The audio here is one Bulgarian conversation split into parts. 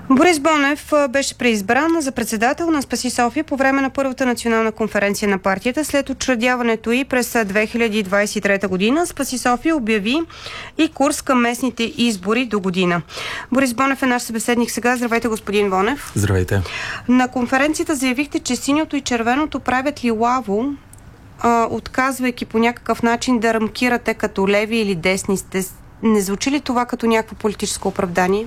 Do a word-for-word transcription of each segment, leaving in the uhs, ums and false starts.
Борис Бонев беше преизбран за председател на Спаси София по време на първата национална конференция на партията. След учредяването й през две хиляди двадесет и трета година Спаси София обяви и курс към местните избори до година. Борис Бонев е наш събеседник сега. Здравейте, господин Бонев. Здравейте. На конференцията заявихте, че синьото и червеното правят лилаво, а, отказвайки по някакъв начин да рамкирате като леви или десни. Сте, не звучи ли това като някакво политическо оправдание?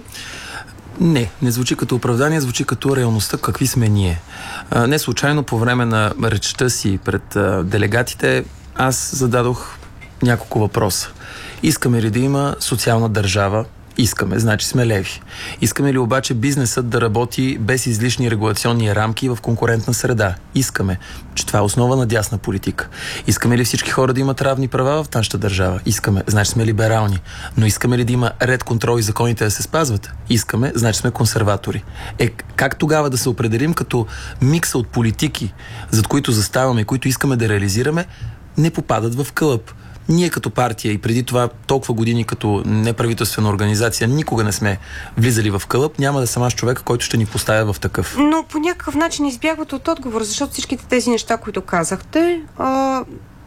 Не, не звучи като оправдание, звучи като реалността, какви сме ние. А, не случайно по време на речта си пред а, делегатите аз зададох няколко въпроса. Искаме ли да има социална държава? Искаме, значи сме леви. Искаме ли обаче бизнесът да работи без излишни регулационни рамки в конкурентна среда? Искаме, че това е основа на дясна политика. Искаме ли всички хора да имат равни права в нашата държава? Искаме, значи сме либерални. Но искаме ли да има ред, контрол и законите да се спазват? Искаме, значи сме консерватори. Е, как тогава да се определим като микса от политики, зад които заставаме и които искаме да реализираме, не попадат в кълъп? Ние като партия и преди това толкова години като неправителствена организация никога не сме влизали в кълъп, няма да съм аз човека, който ще ни поставя в такъв. Но по някакъв начин избягват от отговор, защото всичките тези неща, които казахте, а,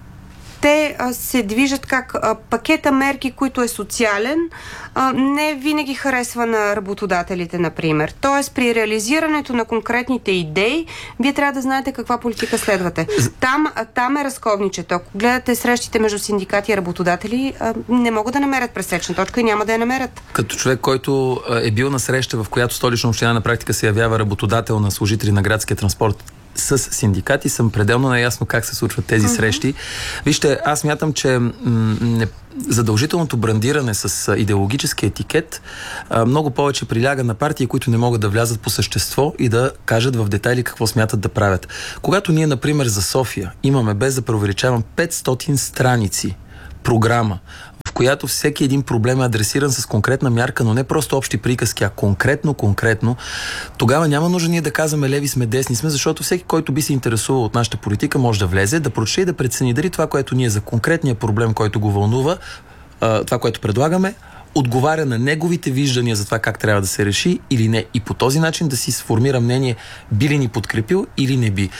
те а, се движат как а, пакета мерки, който е социален, а, не винаги харесва на работодателите, например. Тоест, при реализирането на конкретните идеи, вие трябва да знаете каква политика следвате. Там, а, там е разковничето. Ако гледате срещите между синдикати и работодатели, а, не могат да намерят пресечна точка и няма да я намерят. Като човек, който е бил на среща, в която Столична община на практика се явява работодател на служители на градския транспорт с синдикати, съм пределно наясно как се случват тези uh-huh. срещи. Вижте, аз мятам, че м- не, задължителното брандиране с а, идеологически етикет а, много повече приляга на партии, които не могат да влязат по същество и да кажат в детайли какво смятат да правят. Когато ние, например, за София имаме, без да преувеличавам, петстотин страници програма, в която всеки един проблем е адресиран с конкретна мярка, но не просто общи приказки, а конкретно, конкретно, тогава няма нужда ние да казваме леви сме, десни сме, защото всеки, който би се интересувал от нашата политика, може да влезе, да прочете и да прецени дали това, което ние за конкретния проблем, който го вълнува, това, което предлагаме, отговаря на неговите виждания за това как трябва да се реши или не. И по този начин да си сформира мнение би ли ни подкрепил или не би.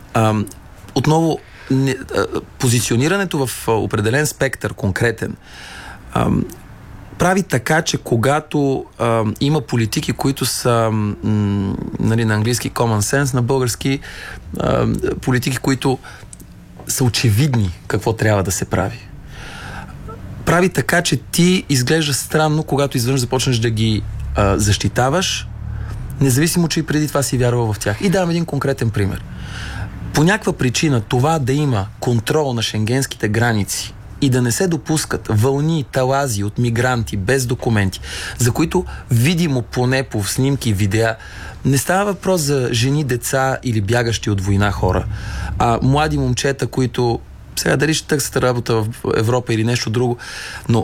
Отново, Не, а, позиционирането в а, определен спектър, конкретен, а, прави така, че когато а, има политики, които са м, нали, на английски common sense, на български а, политики, които са очевидни какво трябва да се прави. Прави така, че ти изглежда странно, когато изведнъж започнеш да ги а, защитаваш, независимо, че и преди това си вярвал в тях. И давам един конкретен пример. По някаква причина това да има контрол на шенгенските граници и да не се допускат вълни, талази от мигранти без документи, за които видимо поне по снимки, видеа, не става въпрос за жени, деца или бягащи от война хора, а млади момчета, които сега дали ще търсят работа в Европа или нещо друго, но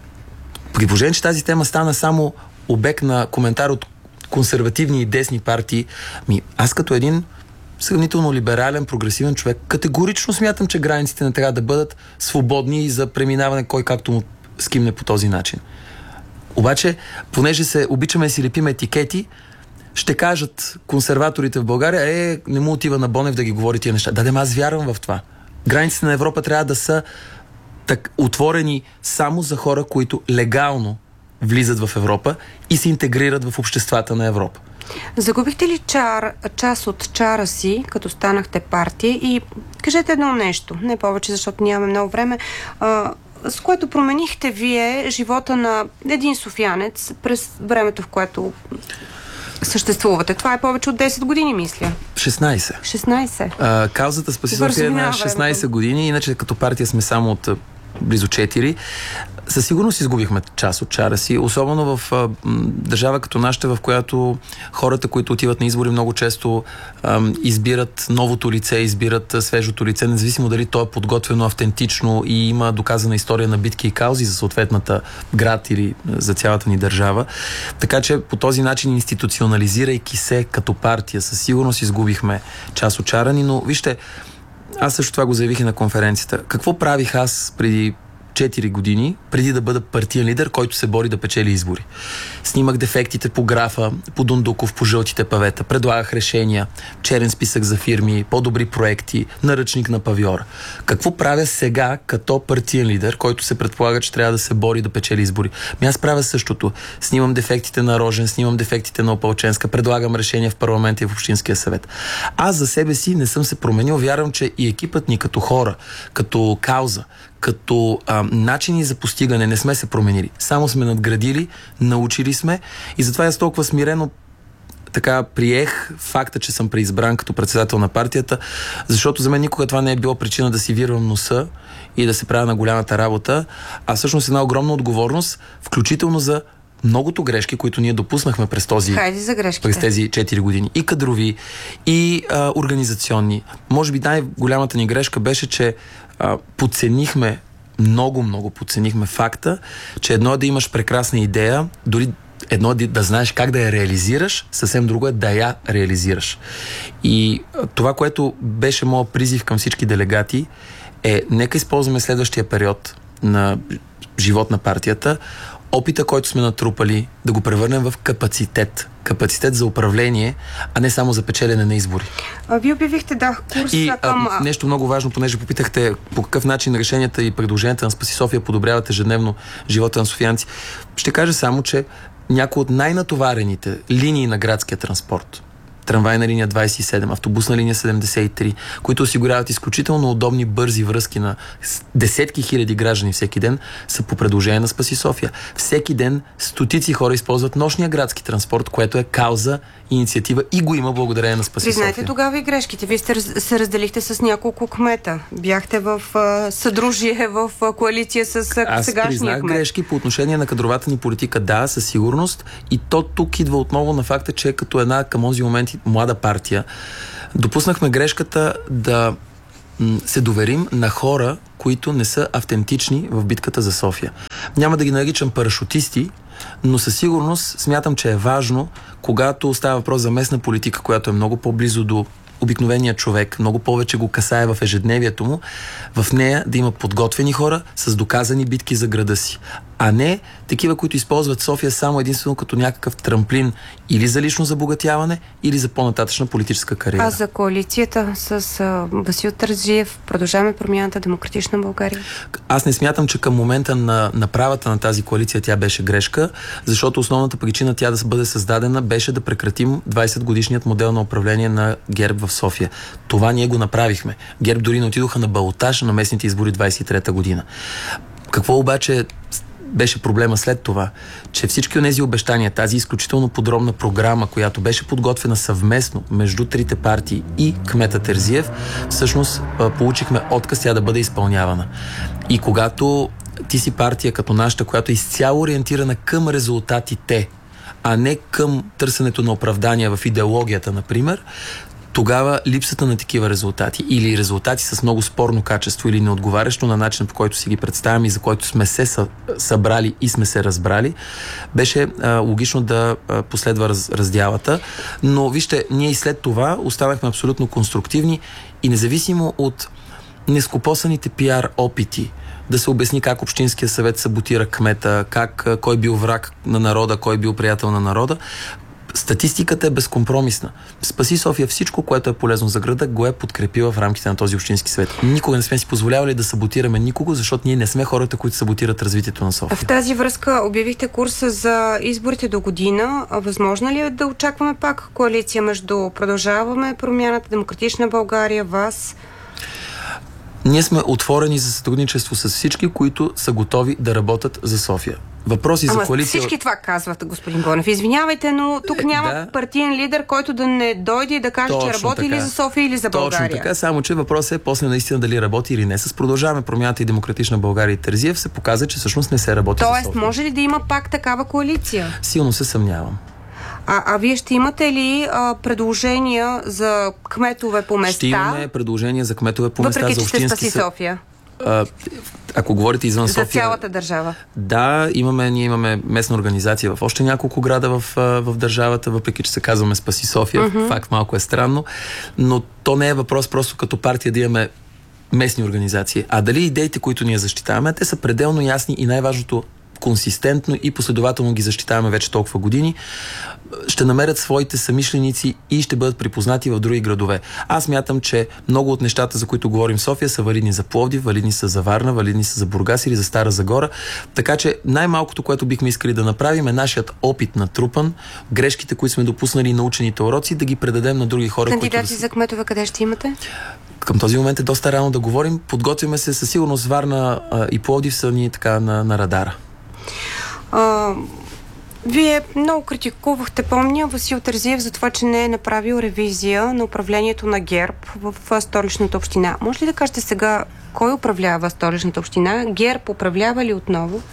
при положение, че тази тема стана само обект на коментар от консервативни и десни партии, ми аз като един сравнително либерален, прогресивен човек, категорично смятам, че границите не трябва да бъдат свободни за преминаване кой както му скимне по този начин. Обаче, понеже се обичаме да си лепим етикети, ще кажат консерваторите в България, е, не му отива на Бонев да ги говори тия неща. Да, да, аз вярвам в това. Границите на Европа трябва да са так, отворени само за хора, които легално влизат в Европа и се интегрират в обществата на Европа. Загубихте ли чар, част от чара си, като станахте партия? И кажете едно нещо, не повече, защото нямаме много време, а, с което променихте вие живота на един софиянец през времето, в което съществувате. Това е повече от десет години, мисля. шестнайсет. шестнайсет. А, каузата Спаси София е на шестнайсет години, иначе като партия сме само от близо четири. Със сигурност изгубихме част от чара си, особено в а, държава като нашата, в която хората, които отиват на избори, много често а, избират новото лице, избират а, свежото лице, независимо дали то е подготвено автентично и има доказана история на битки и каузи за съответната град или за цялата ни държава. Така че по този начин, институционализирайки се като партия, със сигурност изгубихме част от чара ни, но вижте, аз също това го заявих и на конференцията. Какво правих аз преди четири години, преди да бъда партиен лидер, който се бори да печели избори. Снимах дефектите по графа, по Дундуков, по жълтите павета, предлагах решения, черен списък за фирми, по-добри проекти, наръчник на павиора. Какво правя сега като партиен лидер, който се предполага, че трябва да се бори да печели избори? Ми аз правя същото. Снимам дефектите на Рожен, снимам дефектите на Опалченска, предлагам решения в парламента и в Общинския съвет. Аз за себе си не съм се променил. Вярвам, че и екипът ни като хора, като кауза, като а, начини за постигане не сме се променили. Само сме надградили, научили сме и затова аз толкова смирено така приех факта, че съм преизбран като председател на партията, защото за мен никога това не е било причина да си вирвам носа и да се правя на голямата работа, а всъщност една огромна отговорност, включително за многото грешки, които ние допуснахме през този през тези четири години. И кадрови, и а, организационни. Може би най-голямата ни грешка беше, че а, подценихме, много, много подценихме факта, че едно е да имаш прекрасна идея, дори едно е да знаеш как да я реализираш, съвсем друго е да я реализираш. И а, това, което беше моят призив към всички делегати, е нека използваме следващия период на живот на партията, опита, който сме натрупали, да го превърнем в капацитет. Капацитет за управление, а не само за печелене на избори. А, вие обявихте, да, курса и, към... А, нещо много важно, понеже попитахте по какъв начин решенията и предложенията на Спаси София подобряват ежедневно живота на софиянци. Ще кажа само, че някои от най-натоварените линии на градския транспорт, трамвайна линия двайсет и седем, автобусна линия седемдесет и три, които осигуряват изключително удобни, бързи връзки на десетки хиляди граждани всеки ден, са по предложение на Спаси София. Всеки ден стотици хора използват нощния градски транспорт, което е кауза, инициатива и го има благодарение на Спаси Признайте София. тогава и грешките. Вие сте, се разделихте с няколко кмета. Бяхте в а, съдружие, в а, коалиция с а, сегашния кмет. Аз признах грешки по отношение на кадровата ни политика, да, със сигурност. И то тук идва отново на факта, че като една към онзи момент млада партия, допуснахме грешката да м- се доверим на хора, които не са автентични в битката за София. Няма да ги наричам парашутисти, но със сигурност смятам, че е важно, когато става въпрос за местна политика, която е много по-близо до обикновения човек, много повече го касае в ежедневието му, в нея да има подготвени хора с доказани битки за града си. А не такива, които използват София само единствено като някакъв трамплин или за лично забогатяване, или за по-нататъчна политическа кариера. А за коалицията с а, Васил Терзиев, Продължаваме промяната, Демократична България? Аз не смятам, че към момента на направата на тази коалиция тя беше грешка, защото основната причина тя да бъде създадена беше да прекратим двайсет годишният модел на управление на ГЕРБ в София. Това ние го направихме. ГЕРБ дори не отидоха на балотаж на местните избори двайсет и трета година. Какво обаче беше проблема след това, че всички от тези обещания, тази изключително подробна програма, която беше подготвена съвместно между трите партии и кмета Терзиев, всъщност получихме отказ тя да бъде изпълнявана. И когато ти си партия като нашата, която е изцяло ориентирана към резултатите, а не към търсенето на оправдания в идеологията, например, тогава липсата на такива резултати или резултати с много спорно качество или неотговарящо на начин, по който си ги представяме и за който сме се събрали и сме се разбрали, беше а, логично да а, последва раз, раздялата. Но вижте, ние и след това останахме абсолютно конструктивни и независимо от нескопосаните пиар опити да се обясни как Общинския съвет саботира кмета, как кой бил враг на народа, кой бил приятел на народа, статистиката е безкомпромисна. Спаси София всичко, което е полезно за града, го е подкрепила в рамките на този Общински съвет. Никога не сме си позволявали да саботираме никого, защото ние не сме хората, които саботират развитието на София. В тази връзка обявихте курса за изборите до година. Възможно ли е да очакваме пак коалиция между Продължаваме промяната, Демократична България, вас? Ние сме отворени за сътрудничество с всички, които са готови да работят за София. Въпроси Ама за коалиция... всички това казвате, господин Бонев. Извинявайте, но тук няма да. партиен лидер, който да не дойде и да каже, Точно че работи така. или за София, или за България. Точно така, само че въпросът е после наистина дали работи или не. С Продължаваме промяната и Демократична България и Терзиев се показа, че всъщност не се работи Тоест, за София. Тоест, може ли да има пак такава коалиция? Силно се съмнявам. А, а вие ще имате ли а, предложения за кметове по места? Ще имаме предложения за кметове по места, въпреки, за Общински Спаси София. А, ако говорите извън за София... За цялата държава. Да, имаме, ние имаме местна организация в още няколко града в, в държавата, въпреки че се казваме Спаси София. Uh-huh. Факт малко е странно, но то не е въпрос просто като партия да имаме местни организации. А дали идеите, които ние защитаваме, те са пределно ясни и най-важното консистентно и последователно ги защитаваме вече толкова години, ще намерят своите самишленици и ще бъдат припознати в други градове. Аз мятам, че много от нещата, за които говорим в София, са валидни за Пловдив, валидни са за Варна, валидни са за Бургас или за Стара Загора. Така че най-малкото, което бихме искали да направим, е нашият опит натрупан, грешките, които сме допуснали и научените уроци, да ги предадем на други хора. Кандидати които да... за кметове къде ще имате? Към този момент е доста рано да говорим. Подготвяме се, със сигурност Варна а, и Пловдив са ни така на, на радара. А, вие много критикувахте, помня, Васил Терзиев за това, че не е направил ревизия на управлението на ГЕРБ в Столичната община. Може ли да кажете сега кой управлява Столичната община? ГЕРБ управлява ли отново?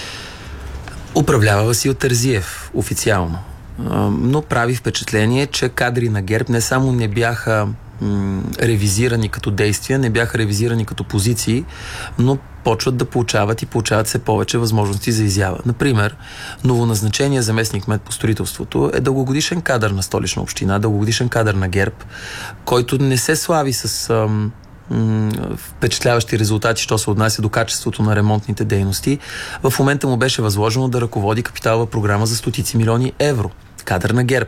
Управлява Васил Терзиев официално. Но прави впечатление, че кадри на ГЕРБ не само не бяха м- ревизирани като действия, не бяха ревизирани като позиции, но почват да получават и получават все повече възможности за изява. Например, новоназначение заместник-кмет по строителството е дългогодишен кадър на Столична община, дългогодишен кадър на ГЕРБ, който не се слави с ам, м- впечатляващи резултати, що се отнася до качеството на ремонтните дейности. В момента му беше възложено да ръководи капиталова програма за стотици милиони евро. Кадър на ГЕРБ.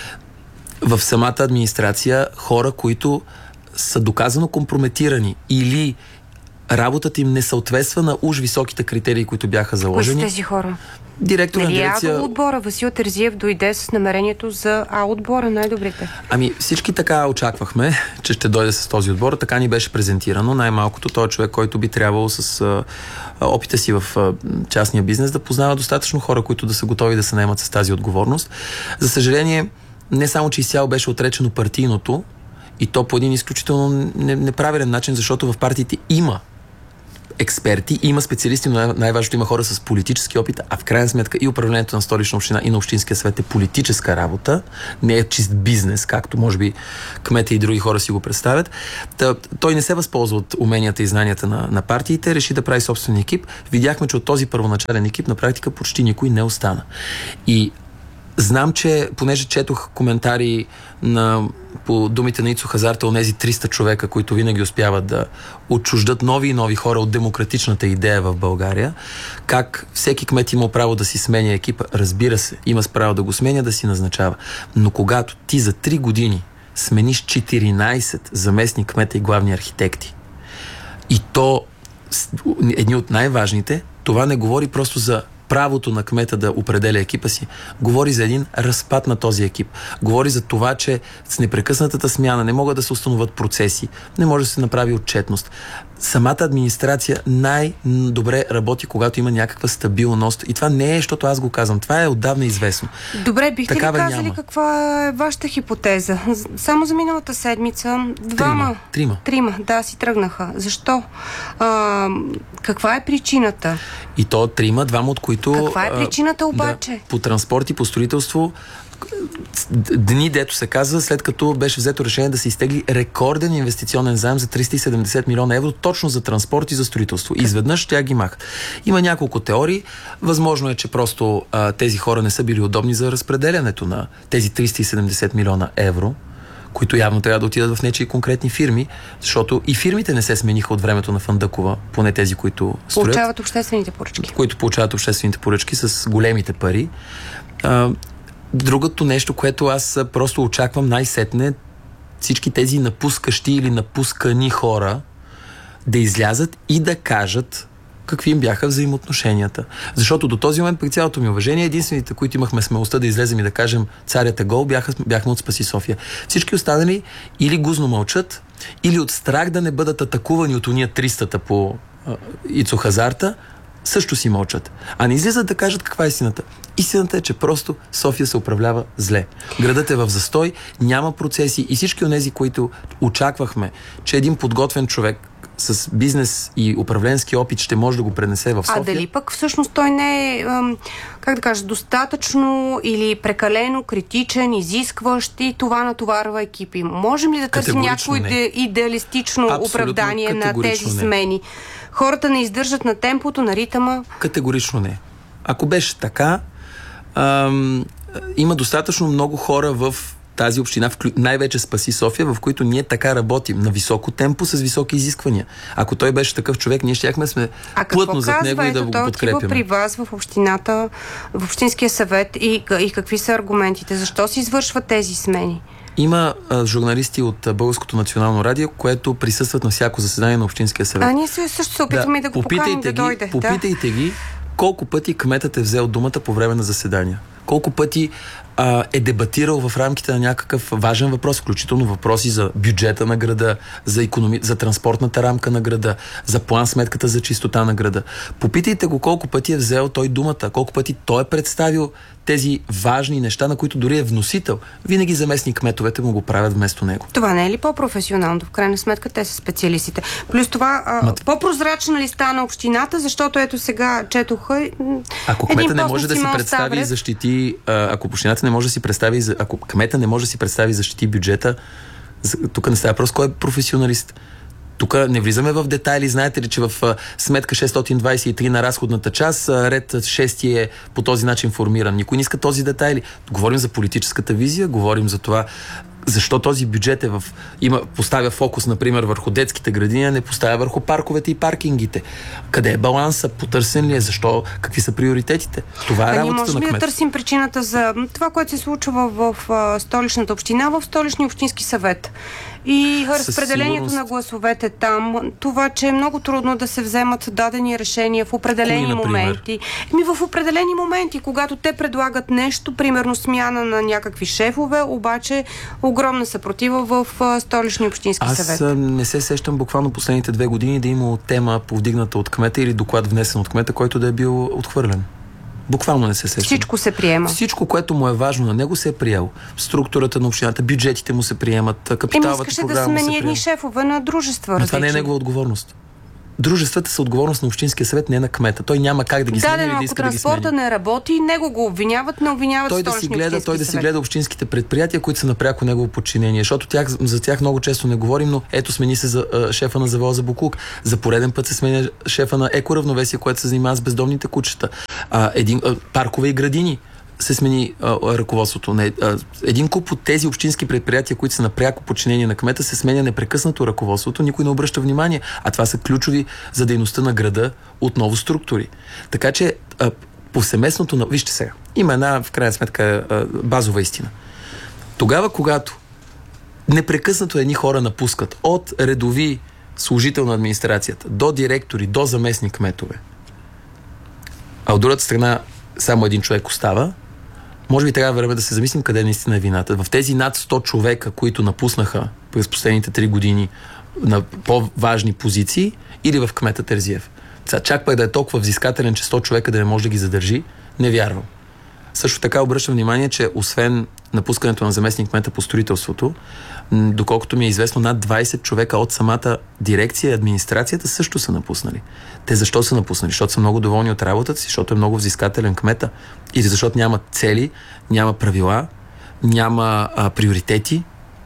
В самата администрация хора, които са доказано компрометирани или работата им не съответства на уж високите критерии, които бяха заложени. Кои са тези хора? Директор на дирекция... А отбора Васил Терзиев дойде с намерението за А отбора, най-добрите. Ами всички така очаквахме, че ще дойде с този отбор. Така ни беше презентирано. Най-малкото той е човек, който би трябвало с а, опита си в а, частния бизнес да познава достатъчно хора, които да са готови да се наемат с тази отговорност. За съжаление, не само, че изцяло беше отречено партийното, и то по един изключително неправилен начин, защото в партиите има експерти, има специалисти, но най-важното има хора с политически опит, а в крайна сметка и управлението на Столична община и на Общинския съвет е политическа работа, не е чист бизнес, както може би кмета и други хора си го представят. Та, той не се възползва от уменията и знанията на, на партиите, реши да прави собствен екип. Видяхме, че от този първоначален екип на практика почти никой не остана. И знам, че понеже четох коментари на, по думите на Ицо Хазарта, онези триста човека, които винаги успяват да отчуждат нови и нови хора от демократичната идея в България, как всеки кмет има право да си сменя екипа, разбира се, има право да го сменя, да си назначава. Но когато ти за три години смениш четиринайсет заместник кмета и главни архитекти, и то едни от най-важните, това не говори просто за правото на кмета да определя екипа си, говори за един разпад на този екип. Говори за това, че с непрекъснатата смяна не могат да се установят процеси, не може да се направи отчетност. Самата администрация най-добре работи, когато има някаква стабилност. И това не е, защото аз го казвам. Това е отдавна известно. Добре, бихте Такава ли казали няма. Каква е вашата хипотеза? Само за миналата седмица двама... Трима. Трима, да, си тръгнаха. Защо? А, каква е причината? И то трима, двама от които... Каква е причината обаче? Да, по транспорт и по строителство дни, дето се казва, след като беше взето решение да се изтегли рекорден инвестиционен заем за триста и седемдесет милиона евро точно за транспорт и за строителство. И изведнъж тя ги махат. Има няколко теории. Възможно е, че просто а, тези хора не са били удобни за разпределянето на тези триста и седемдесет милиона евро, които явно трябва да отидат в нечии конкретни фирми, защото и фирмите не се смениха от времето на Фандъкова, поне тези, които строят. Получават обществените поръчки. Които получават обществените поръчки с големите пари. А, Другото нещо, което аз просто очаквам най-сетне, всички тези напускащи или напускани хора да излязат и да кажат какви им бяха взаимоотношенията. Защото до този момент, при цялото ми уважение, единствените, които имахме смелостта да излезем и да кажем царят е гол, бяха, бяхме от Спаси София. Всички останали или гузно мълчат, или от страх да не бъдат атакувани от уния тристата по а, Ицо Хазарта, също си мълчат. А не излизат да кажат каква е истината. Истината е, че просто София се управлява зле. Градът е в застой, няма процеси и всички онези, които очаквахме, че един подготвен човек с бизнес и управленски опит ще може да го пренесе в София. А дали пък всъщност той не е, как да кажа, достатъчно или прекалено критичен, изискващ и това натоварва екипи? Можем ли да търсим някакво иде, идеалистично Абсолютно оправдание на тези не. смени? Хората не издържат на темпото, на ритъма? Категорично не. Ако беше така, ам, има достатъчно много хора в тази община, най-вече Спаси София, в които ние така работим на високо темпо с високи изисквания. Ако той беше такъв човек, ние щяхме сме плътно зад него и да го подкрепяме. А какво при вас в общината, в Общинския съвет и, и какви са аргументите? Защо се извършват тези смени? Има а, журналисти от а, Българското национално радио, което присъстват на всяко заседание на Общинския съвет. А ние също се опитваме да, да го поканим да дойде. Попитайте да. ги колко пъти кметът е взел думата по време на заседания. Колко пъти а, е дебатирал в рамките на някакъв важен въпрос, включително въпроси за бюджета на града, за, економи... за транспортната рамка на града, за план сметката за чистота на града. Попитайте го колко пъти е взел той думата, колко пъти той е представил тези важни неща, на които дори е вносител. Винаги заместник кметовете му го правят вместо него. Това не е ли по-професионално? В крайна сметка те са специалистите. Плюс това, а, Мат... по-прозрачна ли стана общината, защото ето сега четоха. Ако кмета не може да си представи и защити, ако общината не може да си представи, ако кмета не може да си представи и защити бюджета, тук не става въпрос кой е професионалист. Тук не влизаме в детайли. Знаете ли, че в а, сметка шестстотин двадесет и три на разходната част, а, ред шести е по този начин формиран. Никой не иска този детайли. Говорим за политическата визия, говорим за това защо този бюджет е в... Има, поставя фокус, например, върху детските градини, а не поставя върху парковете и паркингите. Къде е баланса? Потърсен ли е? Защо? Какви са приоритетите? Това е работата на кмета. Ние можем да търсим причината за това, което се случва в, в столичната община, в столичния общински съвет. И разпределението сигурност... на гласовете там, това, че е много трудно да се вземат дадени решения в определени Кои, моменти. Еми в определени моменти, когато те предлагат нещо, примерно смяна на някакви шефове, обаче огромна съпротива в столичния общински Аз съвет. Аз не се сещам буквално последните две години да има тема повдигната от кмета или доклад внесен от кмета, който да е бил отхвърлен. Буквално не се сещам. Всичко се приема. Всичко, което му е важно на него, се е приел. Структурата на общината, бюджетите му се приемат, капиталовата програма да се приема. смени едни шефове на дружества. Но различни. Това не е негова отговорност. Дружествата са отговорност на Общинския съвет, не на кмета. Той няма как да ги смени или да иска да ги смени. Ако транспорта не работи, него го обвиняват, не обвиняват той да си гледа, Той да си гледа общинските предприятия, които са на пряко негово подчинение, защото тях, за тях много често не говорим, но ето смени се за а, шефа на завода за боклук. За пореден път се сменя шефа на екоравновесие, което се занимава с бездомните кучета. А, един, а, паркове и градини се смени а, ръководството. Не, а, един куп от тези общински предприятия, които са на пряко подчинение на кмета, се сменя непрекъснато ръководството, никой не обръща внимание. А това са ключови за дейността на града отново структури. Така че а, повсеместното... На... Вижте сега, има една, в крайна сметка, а, базова истина. Тогава, когато непрекъснато едни хора напускат от редови служител на администрацията до директори, до заместник кметове, а от другата страна само един човек остава, може би трябва време да се замислим къде наистина е вината. В тези над сто човека, които напуснаха през последните три години на по-важни позиции, или в кмета Терзиев. Чак пък да е толкова взискателен, че сто човека да не може да ги задържи, не вярвам. Също така обръщам внимание, че освен напускането на заместник кмета по строителството, доколкото ми е известно, над двадесет човека от самата дирекция и администрацията също са напуснали. Те защо са напуснали? Защото са много доволни от работата си, защото е много взискателен кмета или защото няма цели, няма правила, няма а, приоритети.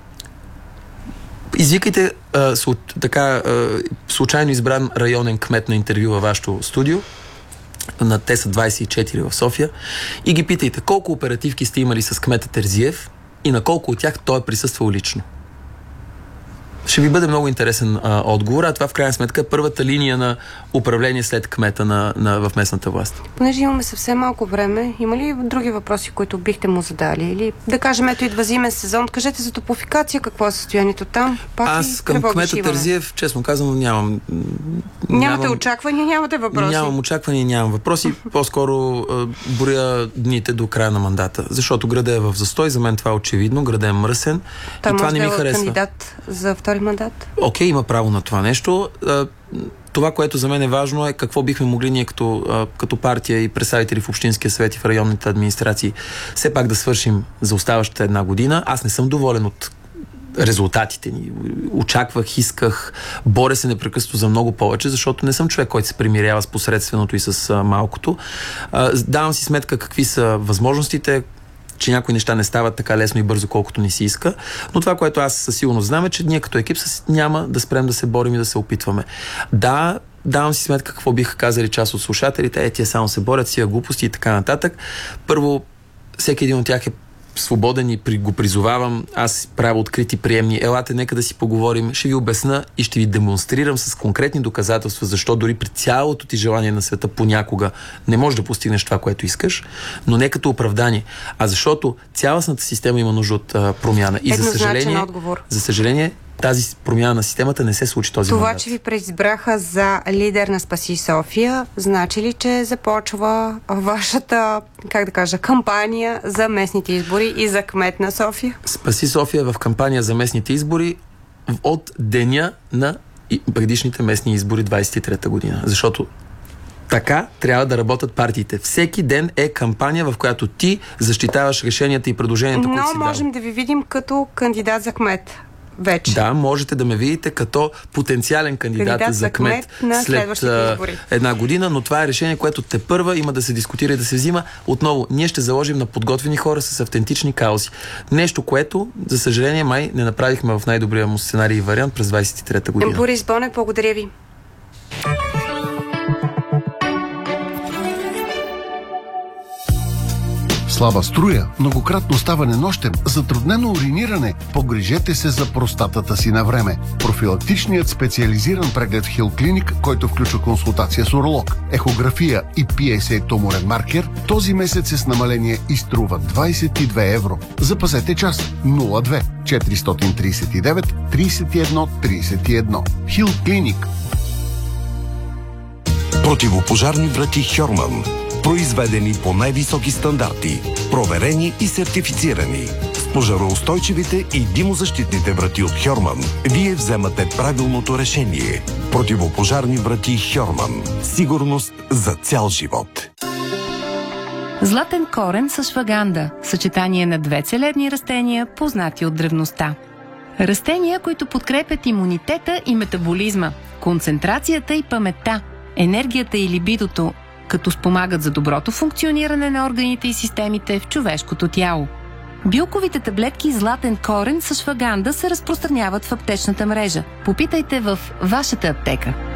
Извикайте а, слу, така, а, случайно избран районен кмет на интервю във вашето студио, на те са двадесет и четири в София, и ги питайте колко оперативки сте имали с кмета Терзиев и на колко от тях той е присъствал лично. Ще ви бъде много интересен а, отговор, а това в крайна сметка е първата линия на управление след кмета на, на, в местната власт. Понеже имаме съвсем малко време, има ли други въпроси, които бихте му задали? Или да кажем, ето идва зимен сезон, кажете за Топлофикация, какво е състоянието там? Пак Аз към кмета Терзиев, честно казвам, нямам... Нямате нямам, очаквания, нямате въпроси? Нямам очаквания, нямам въпроси. По-скоро боря дните до края на мандата. Защото града е в застой, за мен това е очевидно, града е мръсен. Той и това не ми да е харесва. Кандидат за втори мандат? Окей, има право на това нещо. Това, което за мен е важно, е какво бихме могли ние като, като партия и представители в Общинския съвет и в районните администрации все пак да свършим за оставащата една година. Аз не съм доволен от резултатите ни. Очаквах, исках, боря се непрекъснато за много повече, защото не съм човек, който се примирява с посредственото и с малкото. Давам си сметка какви са възможностите, че някои неща не стават така лесно и бързо, колкото ни си иска. Но това, което аз със сигурност знам, е, че ние като екип няма да спрем да се борим и да се опитваме. Да, давам си сметка какво биха казали част от слушателите, е, тия само се борят, сия глупости и така нататък. Първо, всеки един от тях е свободен и при, го призовавам. Аз правя открити приемни. Елате, нека да си поговорим. Ще ви обясна и ще ви демонстрирам с конкретни доказателства, защо дори при цялото ти желание на света понякога не можеш да постигнеш това, което искаш, но не като оправдание, а защото цялостната система има нужда от а, промяна. И за съжаление, отговор. за съжаление, тази промяна на системата не се случи този Това, мандат. че ви преизбраха за лидер на Спаси София, значи ли, че започва вашата, как да кажа, кампания за местните избори и за кмет на София? Спаси София е в кампания за местните избори от деня на предишните местни избори двадесет и трета година. Защото така трябва да работят партиите. Всеки ден е кампания, в която ти защитаваш решенията и предложенията, които си Но дал. можем да ви видим като кандидат за кмет. Вече. Да, можете да ме видите като потенциален кандидат, кандидат за кмет, кмет на след а, една година, но това е решение, което тепърва има да се дискутира и да се взима. Отново, ние ще заложим на подготвени хора с автентични каузи. Нещо, което, за съжаление, май не направихме в най-добрия му сценарий и вариант през двадесет и трета година. Борис Бонев, благодаря ви. Слаба струя, многократно ставане нощем, затруднено уриниране. Погрижете се за простатата си на време. Профилактичният специализиран преглед в Хил Клиник, който включва консултация с уролог, ехография и пи ес ей туморен маркер, този месец е с намаление и струва двадесет и две евро. Запазете час нула две четиристотин тридесет и девет тридесет и едно тридесет и едно. Хил Клиник. Противопожарни врати Хьорман. Произведени по най-високи стандарти, проверени и сертифицирани. С пожароустойчивите и димозащитните врати от Хьорман вие вземате правилното решение. Противопожарни врати Хьорман. Сигурност за цял живот. Златен корен с шваганда. Съчетание на две целебни растения, познати от древността. Растения, които подкрепят имунитета и метаболизма, концентрацията и паметта, енергията и либидото, като спомагат за доброто функциониране на органите и системите в човешкото тяло. Билковите таблетки Златен корен с шваганда се разпространяват в аптечната мрежа. Попитайте в вашата аптека.